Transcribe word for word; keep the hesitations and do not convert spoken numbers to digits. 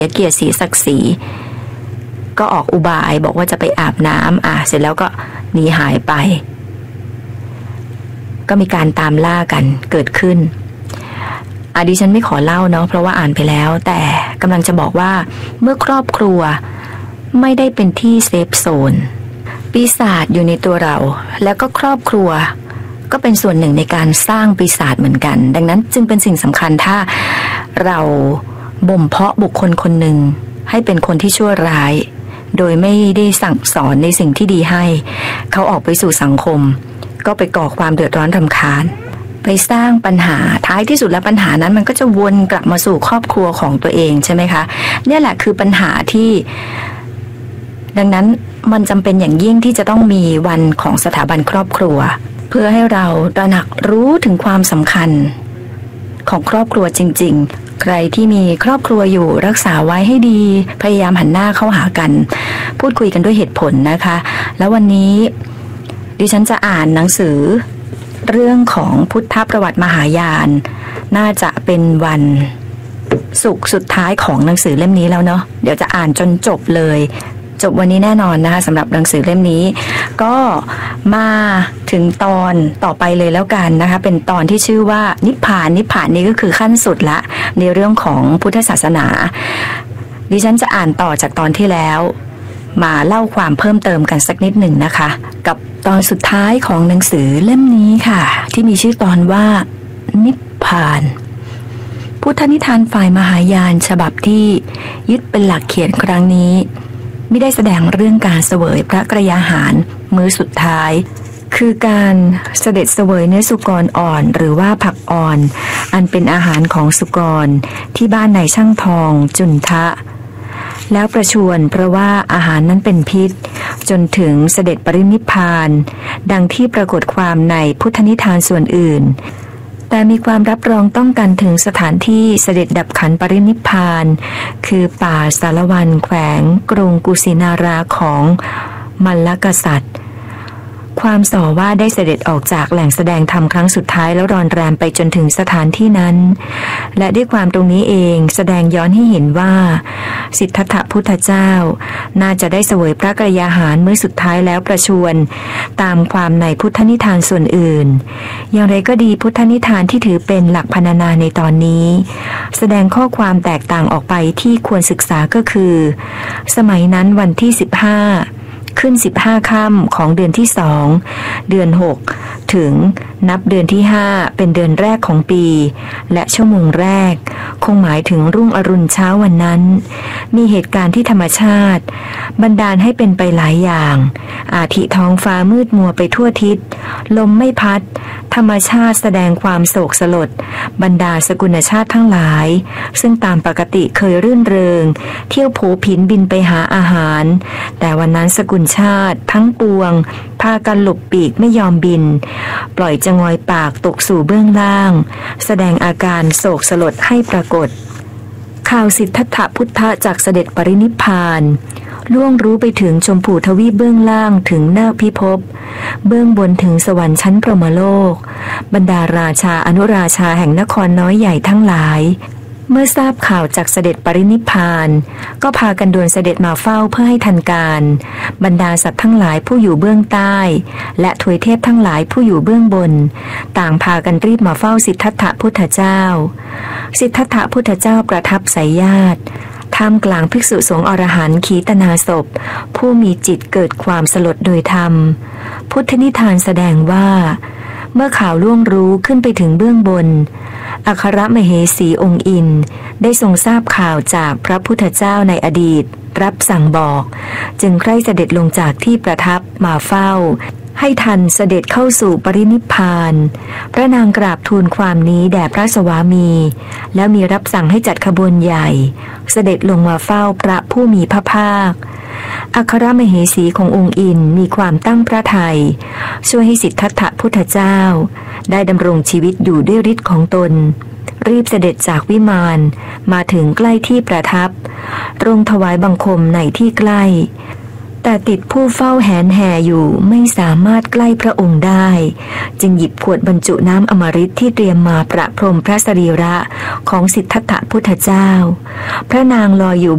เกียรติศรีศักดิ์ศรีก็ออกอุบายบอกว่าจะไปอาบน้ำอ่ะเสร็จแล้วก็หนีหายไปก็มีการตามล่ากันเกิดขึ้นอ่ะดิฉันไม่ขอเล่าเนาะเพราะว่าอ่านไปแล้วแต่กำลังจะบอกว่าเมื่อครอบครัวไม่ได้เป็นที่เซฟโซนปีศาจอยู่ในตัวเราแล้วก็ครอบครัวก็เป็นส่วนหนึ่งในการสร้างปีศาจเหมือนกันดังนั้นจึงเป็นสิ่งสำคัญถ้าเราบ่มเพาะบุคคลคนหนึ่งให้เป็นคนที่ชั่วร้ายโดยไม่ได้สั่งสอนในสิ่งที่ดีให้เขาออกไปสู่สังคมก็ไปก่อความเดือดร้อนรำคาญไปสร้างปัญหาท้ายที่สุดแล้วปัญหานั้นมันก็จะวนกลับมาสู่ครอบครัวของตัวเองใช่ไหมคะเนี่ยแหละคือปัญหาที่ดังนั้นมันจำเป็นอย่างยิ่งที่จะต้องมีวันของสถาบันครอบครัวเพื่อให้เราตระหนักรู้ถึงความสำคัญของครอบครัวจริงๆใครที่มีครอบครัวอยู่รักษาไว้ให้ดีพยายามหันหน้าเข้าหากันพูดคุยกันด้วยเหตุผลนะคะแล้ววันนี้ดิฉันจะอ่านหนังสือเรื่องของพุทธประวัติมหายานน่าจะเป็นวันศุกร์สุดท้ายของหนังสือเล่มนี้แล้วเนาะเดี๋ยวจะอ่านจนจบเลยจบวันนี้แน่นอนนะคะสำหรับหนังสือเล่มนี้ก็มาถึงตอนต่อไปเลยแล้วกันนะคะเป็นตอนที่ชื่อว่านิพพานนิพพานนี้ก็คือขั้นสุดละในเรื่องของพุทธศาสนาดิฉันจะอ่านต่อจากตอนที่แล้วมาเล่าความเพิ่มเติมกันสักนิดหนึ่งนะคะกับตอนสุดท้ายของหนังสือเล่มนี้ค่ะที่มีชื่อตอนว่านิพพานพุทธนิทานฝ่ายมหายานฉบับที่ยึดเป็นหลักเขียนครั้งนี้ไม่ได้แสดงเรื่องการเสวยพระกรยาหารมื้อสุดท้ายคือการเสด็จเสวยเนื้อสุกรอ่อนหรือว่าผักอ่อนอันเป็นอาหารของสุกรที่บ้านนายช่างทองจุนทะแล้วประชวรเพราะว่าอาหารนั้นเป็นพิษจนถึงเสด็จปรินิพพานดังที่ปรากฏความในพุทธนิทานส่วนอื่นแต่มีความรับรองต้องกันถึงสถานที่เสด็จดับขันปรินิพพานคือป่าสารวันแขวงกรุงกุสินาราของมัลลกษัตริย์ความส่อว่าได้เสด็จออกจากแหล่งแสดงธรรมครั้งสุดท้ายแล้วรอนแรมไปจนถึงสถานที่นั้นและด้วยความตรงนี้เองแสดงย้อนให้เห็นว่าสิทธัตถพุทธเจ้าน่าจะได้เสวยพระกรยาหารมื้อสุดท้ายแล้วประชวรตามความในพุทธนิทานส่วนอื่นอย่างไรก็ดีพุทธนิทานที่ถือเป็นหลักพรรณนาในตอนนี้แสดงข้อความแตกต่างออกไปที่ควรศึกษาก็คือสมัยนั้นวันที่สิบห้าขึ้นสิบห้าค่ำของเดือนที่สองเดือนหกถึงนับเดือนที่ห้าเป็นเดือนแรกของปีและชั่วโมงแรกคงหมายถึงรุ่งอรุณเช้าวันนั้นมีเหตุการณ์ที่ธรรมชาติบันดาลให้เป็นไปหลายอย่างอาทิท้องฟ้ามืดมัวไปทั่วทิศลมไม่พัดธรรมชาติแสดงความโศกสลดบรรดาสกุลชาติทั้งหลายซึ่งตามปกติเคยรื่นเริงเที่ยวโผผินบินไปหาอาหารแต่วันนั้นสกุลชาติทั้งปวงพากันหลบปีกไม่ยอมบินปล่อยจะงอยปากตกสู่เบื้องล่างแสดงอาการโศกสลดให้ปรากฏข่าวสิทธัตถพุทธะจากเสด็จปรินิพพานล่วงรู้ไปถึงชมพูทวีปเบื้องล่างถึงนาคพิภพเบื้องบนถึงสวรรค์ชั้นพรหมโลกบรรดาราชาอนุราชาแห่งนครน้อยใหญ่ทั้งหลายเมื่อทราบข่าวจากเสด็จปรินิพพานก็พากันด่วนเสด็จมาเฝ้าเพื่อให้ทันการบรรดาสัตว์ทั้งหลายผู้อยู่เบื้องใต้และทวยเทพทั้งหลายผู้อยู่เบื้องบนต่างพากันรีบมาเฝ้าสิทธัตถพุทธเจ้าสิทธัตถพุทธเจ้าประทับไสยญาติท่ามกลางภิกษุสงฆ์อรหันต์ขีตนาศพผู้มีจิตเกิดความสลดโดยธรรมพุทธนิทานแสดงว่าเมื่อข่าวล่วงรู้ขึ้นไปถึงเบื้องบนอัครมเหสีองค์อินได้ทรงทราบข่าวจากพระพุทธเจ้าในอดีตรับสั่งบอกจึงใคร่เสด็จลงจากที่ประทับมาเฝ้าให้ทันเสด็จเข้าสู่ปรินิพพานพระนางกราบทูลความนี้แด่พระสวามีแล้วมีรับสั่งให้จัดขบวนใหญ่เสด็จลงมาเฝ้าพระผู้มีพระภาคอัครมเหสีขององค์อินมีความตั้งพระทัยช่วยให้สิทธัตถพุทธเจ้าได้ดำรงชีวิตอยู่ด้วยฤทธิ์ของตนรีบเสด็จจากวิมานมาถึงใกล้ที่ประทับตรงถวายบังคมในที่ใกล้แต่ติดผู้เฝ้าแหนแห่อยู่ไม่สามารถใกล้พระองค์ได้จึงหยิบขวดบรรจุน้ำอมฤตที่เตรียมมาประพรมพระสรีระของสิทธัตถพุทธเจ้าพระนางลอยอยู่